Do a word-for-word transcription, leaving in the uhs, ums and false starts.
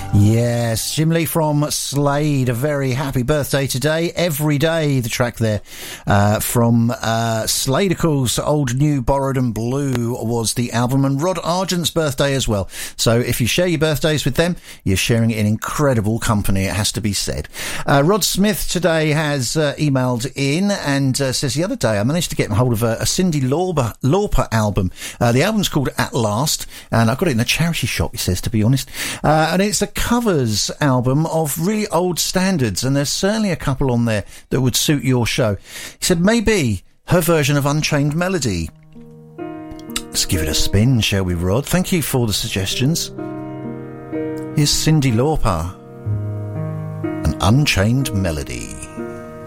Yes, Jim Lee from Slade. A very happy birthday today. Every Day, the track there uh, from uh, Slade, of course. Old, New, Borrowed and Blue was the album, and Rod Argent's birthday as well. So if you share your birthdays with them, you're sharing it in incredible company, it has to be said. Uh, Rod Smith today has uh, emailed in and uh, says, the other day I managed to get hold of a, a Cyndi Lauper, Lauper album. Uh, the album's called At Last, and I got it in a charity shop, he says, to be honest. Uh, and it's a covers album of really old standards, and there's certainly a couple on there that would suit your show. He said maybe her version of Unchained Melody. Let's give it a spin, shall we, Rod? Thank you for the suggestions. Here's Cyndi Lauper, an Unchained Melody.